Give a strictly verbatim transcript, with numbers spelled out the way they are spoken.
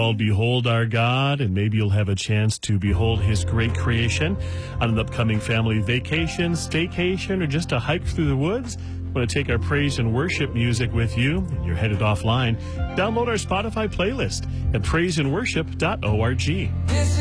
called Behold Our God, and maybe you'll have a chance to behold his great creation on an upcoming family vacation, staycation, or just a hike through the woods. Want to take our praise and worship music with you, and you're headed offline. Download our Spotify playlist at praise and worship dot org.